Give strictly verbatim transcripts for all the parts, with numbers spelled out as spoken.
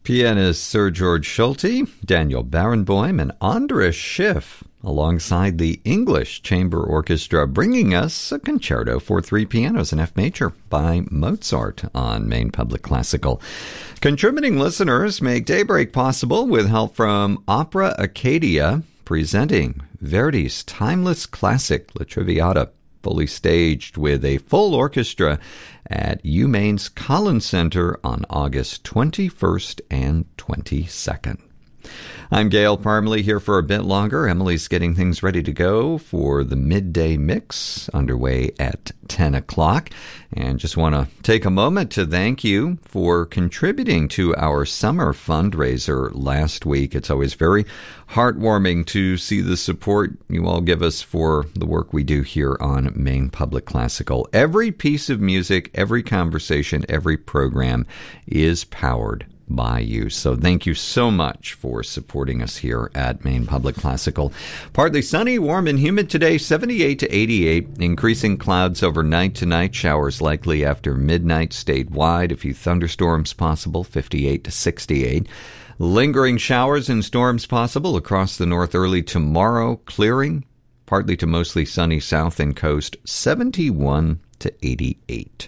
Pianist Sir George Schulte, Daniel Barenboim, and Andras Schiff, alongside the English Chamber Orchestra, bringing us a concerto for three pianos in F major by Mozart on Maine Public Classical. Contributing listeners make Daybreak possible with help from Opera Acadia, presenting Verdi's timeless classic La Traviata, fully staged with a full orchestra at UMaine's Collins Center on August twenty-first and twenty-second. I'm Gail Parmley, here for a bit longer. Emily's getting things ready to go for the midday mix, underway at ten o'clock. And just want to take a moment to thank you for contributing to our summer fundraiser last week. It's always very heartwarming to see the support you all give us for the work we do here on Maine Public Classical. Every piece of music, every conversation, every program is powered by you. So thank you so much for supporting us here at Maine Public Classical. Partly sunny, warm and humid today, seventy-eight to eighty-eight. Increasing clouds overnight tonight. Showers likely after midnight statewide. A few thunderstorms possible, fifty-eight to sixty-eight. Lingering showers and storms possible across the north early tomorrow. Clearing, partly to mostly sunny south and coast, seventy-one to eighty-eight.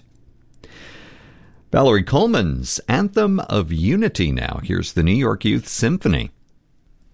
Valerie Coleman's Anthem of Unity now. Here's the New York Youth Symphony.